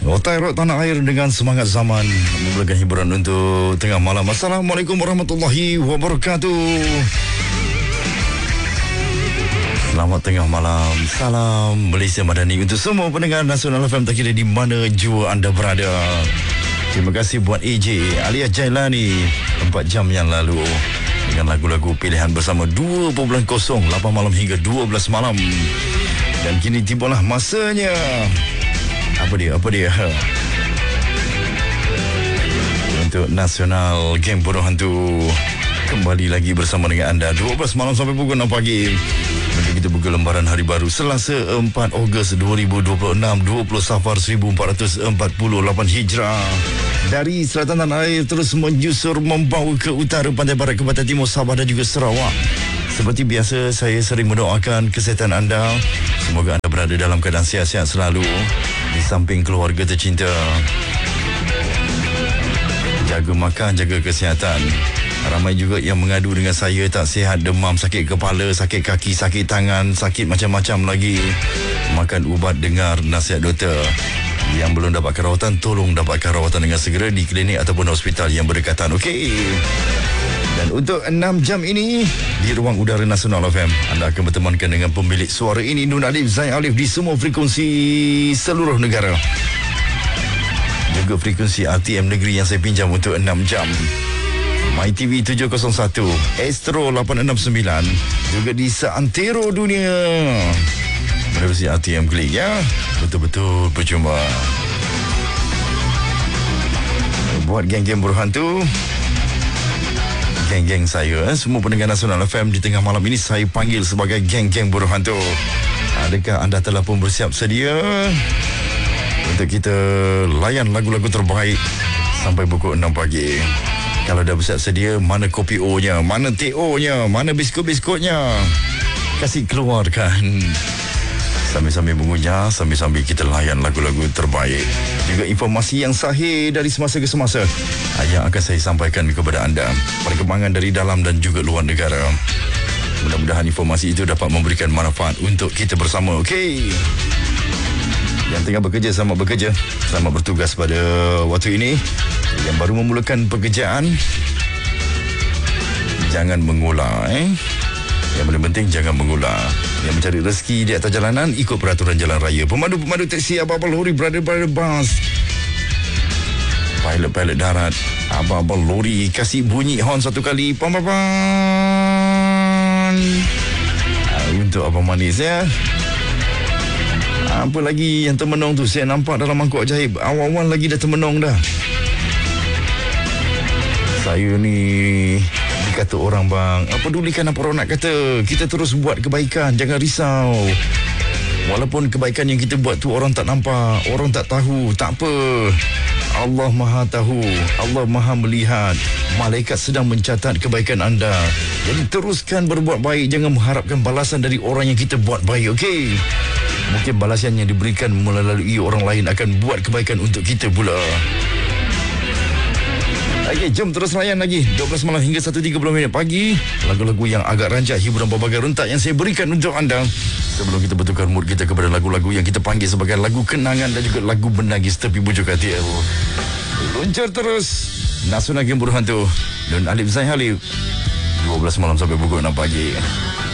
Otai Rock Tanah Air dengan semangat zaman memulakan hiburan untuk tengah malam. Assalamualaikum warahmatullahi wabarakatuh. Selamat tengah malam. Salam Malaysia Madani untuk semua pendengar Nasional FM tak kira di mana jua anda berada. Terima kasih buat AJ alias Jailani 4 jam yang lalu dengan lagu-lagu pilihan bersama 2.0 8 malam hingga 12 malam. Dan kini tibalah masanya. Apa dia? Untuk Nasional Game Bodoh Hantu kembali lagi bersama dengan anda 12 malam sampai pukul 6 pagi. Nanti kita buka lembaran hari baru Selasa 4 Ogos 2026 20 Safar 1448 Hijrah. Dari selatan tanah air terus menyusur membawa ke utara, pantai barat ke pantai timur Sabah dan juga Sarawak. Seperti biasa, saya sering mendoakan kesihatan anda. Semoga anda berada dalam keadaan sihat-sihat selalu di samping keluarga tercinta. Jaga makan, jaga kesihatan. Ramai juga yang mengadu dengan saya tak sihat, demam, sakit kepala, sakit kaki, sakit tangan, sakit macam-macam lagi. Makan ubat, dengar nasihat doktor. Yang belum dapatkan rawatan, tolong dapatkan rawatan dengan segera di klinik ataupun hospital yang berdekatan. Okey. Dan untuk 6 jam ini di ruang udara Nasional FM, anda akan bertemankan dengan pemilik suara ini, Nun Alif, Zain Alif di semua frekuensi seluruh negara. Juga frekuensi RTM negeri yang saya pinjam untuk 6 jam. MyTV 701, Astro 869, juga di seantero dunia melalui RTM Klik ya. Betul-betul percuma. Buat geng-geng berhantu, geng-geng saya, semua pendengar Nasional FM di tengah malam ini saya panggil sebagai geng-geng buruh hantu. Adakah anda telah pun bersiap sedia untuk kita layan lagu-lagu terbaik sampai pukul 6 pagi? Kalau dah bersiap sedia, mana kopi O-nya, mana teh O-nya, mana biskut-biskutnya? Kasih keluarkan. Sambil-sambil mengunyah, sambil-sambil kita layan lagu-lagu terbaik. Juga informasi yang sahih dari semasa ke semasa yang akan saya sampaikan kepada anda. Perkembangan dari dalam dan juga luar negara. Mudah-mudahan informasi itu dapat memberikan manfaat untuk kita bersama. Okey. Yang tengah bekerja, selamat bekerja. Selamat bertugas pada waktu ini. Yang baru memulakan pekerjaan, jangan mengular. Yang paling penting jangan mengular. Yang mencari rezeki di atas jalanan, ikut peraturan jalan raya. Pemandu-pemandu teksi, abang-abang lori, brother-brother bus, pilot-pilot darat, abang-abang lori, kasih bunyi horn satu kali. Pam-pam-pam. Untuk abang manis ya. Apa lagi yang termenung tu? Saya nampak dalam mangkuk ajaib. Awal-awal lagi dah termenung dah. Saya ni dikata orang, bang, apa pedulikan apa orang nak kata. Kita terus buat kebaikan, jangan risau. Walaupun kebaikan yang kita buat tu orang tak nampak, orang tak tahu, tak apa. Allah Maha tahu, Allah Maha melihat. Malaikat sedang mencatat kebaikan anda. Jadi teruskan berbuat baik, jangan mengharapkan balasan dari orang yang kita buat baik. Okey. Mungkin balasan yang diberikan melalui orang lain akan buat kebaikan untuk kita pula. Okey, jom terus layan lagi 12 malam hingga 1.30 pagi. Lagu-lagu yang agak rancak, hiburan berbagai rentak yang saya berikan untuk anda. Sebelum kita betulkan mood kita kepada lagu-lagu yang kita panggil sebagai lagu kenangan dan juga lagu menangis tepi bujuk hati. Luncur terus Nasional Game Bodoh Hantu dan Alif Zain Alif 12 malam sampai pukul 6 pagi.